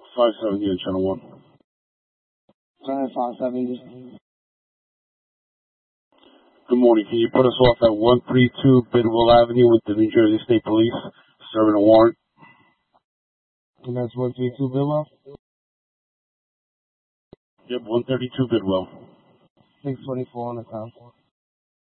570 on channel 1. Go ahead, 570. Good morning. Can you put us off at 132 Bidwell Avenue with the New Jersey State Police serving a warrant? And that's 132 Bidwell? Yep, 132 Bidwell. 624 on the count.